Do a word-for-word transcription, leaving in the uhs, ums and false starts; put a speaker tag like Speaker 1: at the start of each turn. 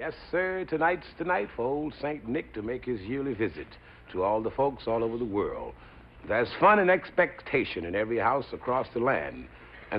Speaker 1: Yes, sir, tonight's the night for old Saint Nick to make his yearly visit to all the folks all over the world. There's fun and expectation in every house across the land